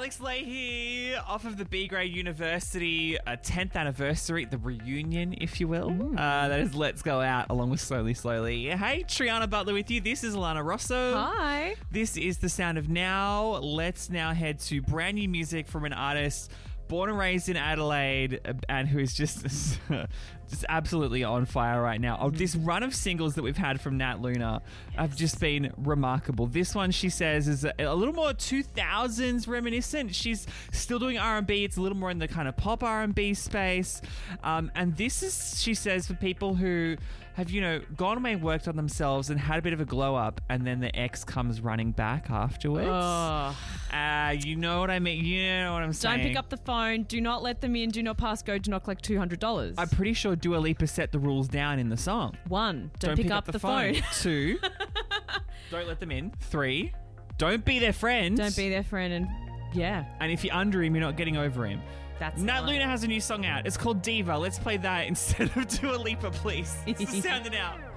Alex Leahy off of the B Grade University 10th anniversary, the reunion, if you will. That is Let's Go Out along with Slowly Slowly. Hey, Triana Butler with you. This is Alana Rosso. Hi. This is The Sound of Now. Let's now head to brand new music from an artist born and raised in Adelaide and who is just absolutely on fire right now. This run of singles that we've had from Nat Luna have just been remarkable. This one, she says, is a little more 2000s reminiscent. She's still doing R&B. It's a little more in the kind of pop R&B space. And this is, she says, for people who have, gone away and worked on themselves and had a bit of a glow up, and then the ex comes running back afterwards. You know what I mean? You know what I'm saying? Don't pick up the phone. Do not let them in. Do not pass go. Do not collect $200. I'm pretty sure Dua Lipa set the rules down in the song. 1, don't pick up the phone. 2, don't let them in. 3, don't be their friend. Don't be their friend. And yeah. And if you're under him, you're not getting over him. That's Nat Luna has a new song out. It's called Diva. Let's play that instead of Dua Lipa, please. Sound it out.